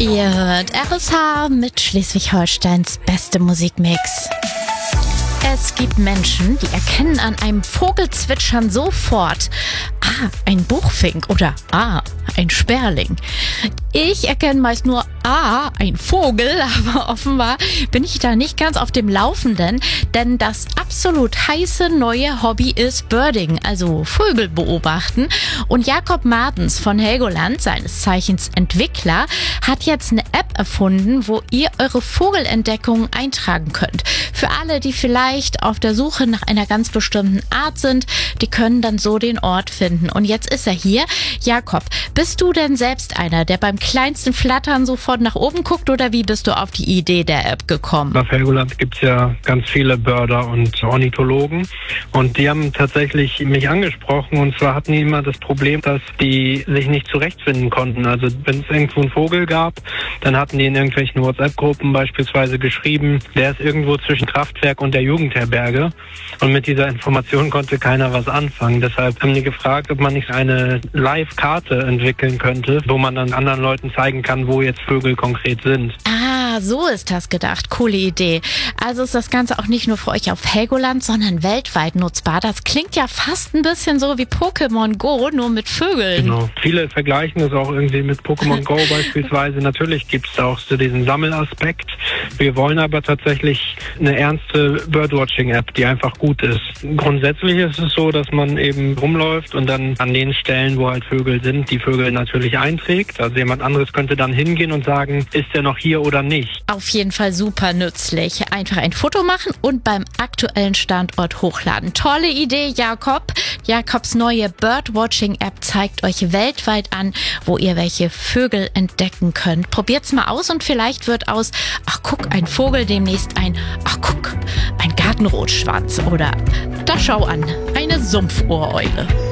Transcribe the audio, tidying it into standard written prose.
Ihr hört RSH mit Schleswig-Holsteins beste Musikmix. Es gibt Menschen, die erkennen an einem Vogelzwitschern sofort, ein Buchfink oder ein Sperling. Ich erkenne meist nur ein Vogel, aber offenbar bin ich da nicht ganz auf dem Laufenden, denn das absolut heiße neue Hobby ist Birding, also Vögel beobachten. Und Jakob Martens von Helgoland, seines Zeichens Entwickler, hat jetzt eine App erfunden, wo ihr eure Vogelentdeckungen eintragen könnt. Für alle, die vielleicht auf der Suche nach einer ganz bestimmten Art sind, die können dann so den Ort finden. Und jetzt ist er hier. Jakob, bist du denn selbst einer, der beim kleinsten Flattern sofort nach oben guckt, oder wie bist du auf die Idee der App gekommen? Auf Helgoland gibt es ja ganz viele Birder und Ornithologen und die haben tatsächlich mich angesprochen, und zwar hatten die immer das Problem, dass die sich nicht zurechtfinden konnten. Also wenn es irgendwo einen Vogel gab, dann hatten die in irgendwelchen WhatsApp-Gruppen beispielsweise geschrieben, der ist irgendwo zwischen Kraftwerk und der Jugendherberge, und mit dieser Information konnte keiner was anfangen. Deshalb haben die gefragt, ob man nicht eine Live-Karte entwickeln könnte, wo man dann anderen Leuten zeigen kann, wo jetzt Vögel konkret sind. So ist das gedacht. Coole Idee. Also ist das Ganze auch nicht nur für euch auf Helgoland, sondern weltweit nutzbar. Das klingt ja fast ein bisschen so wie Pokémon Go, nur mit Vögeln. Genau. Viele vergleichen das auch irgendwie mit Pokémon Go beispielsweise. Natürlich gibt es auch so diesen Sammelaspekt. Wir wollen aber tatsächlich eine ernste Birdwatching-App, die einfach gut ist. Grundsätzlich ist es so, dass man eben rumläuft und dann an den Stellen, wo halt Vögel sind, die Vögel natürlich einträgt. Also jemand anderes könnte dann hingehen und sagen, ist der noch hier oder nicht? Auf jeden Fall super nützlich. Einfach ein Foto machen und beim aktuellen Standort hochladen. Tolle Idee, Jakob. Jakobs neue Birdwatching-App zeigt euch weltweit an, wo ihr welche Vögel entdecken könnt. Probiert's mal aus und vielleicht wird aus, ein Vogel demnächst ein Gartenrotschwanz oder, da schau an, eine Sumpfohreule.